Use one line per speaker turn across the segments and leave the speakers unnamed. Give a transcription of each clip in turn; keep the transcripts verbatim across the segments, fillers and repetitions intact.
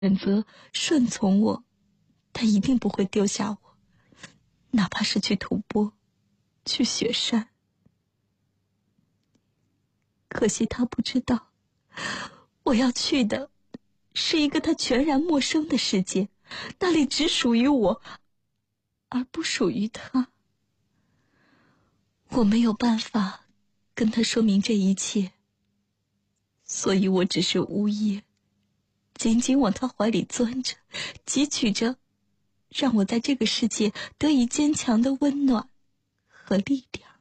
选择顺从我，他一定不会丢下我，哪怕是去吐蕃，去雪山。可惜他不知道，我要去的是一个他全然陌生的世界，那里只属于我，而不属于他。我没有办法跟他说明这一切，所以我只是呜咽，紧紧往他怀里钻着，汲取着让我在这个世界得以坚强的温暖和力量。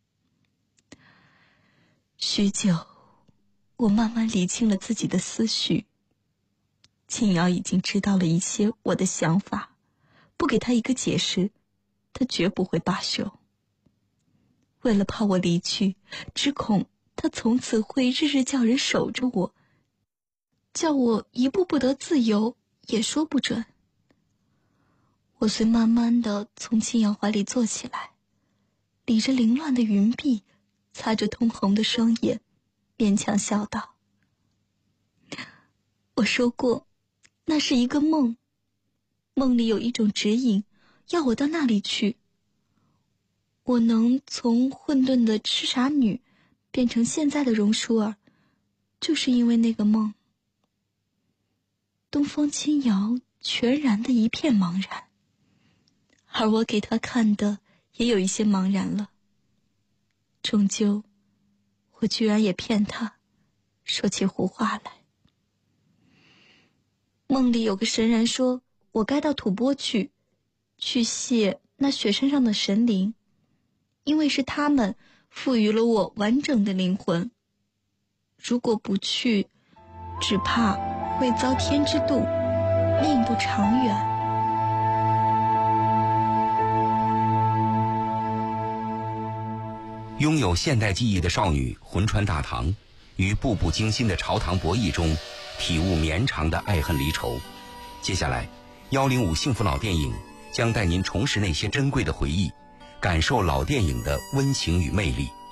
许久，我慢慢理清了自己的思绪。青瑶已经知道了一些我的想法，不给他一个解释，他绝不会罢休。为了怕我离去，只恐他从此会日日叫人守着我，叫我一步步得自由，也说不准。我遂慢慢地从青瑶怀里坐起来，理着凌乱的云鬓，擦着通红的双眼，勉强笑道：我说过，那是一个梦，梦里有一种指引，要我到那里去。我能从混沌的痴傻女变成现在的榕树儿，就是因为那个梦。东方青瑶全然的一片茫然，而我给他看的也有一些茫然了。终究，我居然也骗他，说起胡话来。梦里有个神人说，我该到吐蕃去，去谢那雪山上的神灵，因为是他们赋予了我完整的灵魂。如果不去，只怕会遭天之妒，命不长远。
拥有现代记忆的少女魂穿大唐，于步步惊心的朝堂博弈中体悟绵长的爱恨离愁。接下来一零五幸福老电影将带您重拾那些珍贵的回忆，感受老电影的温情与魅力。